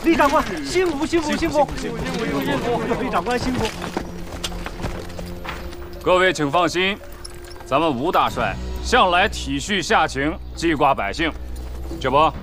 李长官辛苦辛苦辛苦辛苦！李长官辛苦！ 各位请放心，咱们吴大帅向来体恤下情，记挂百姓，这不，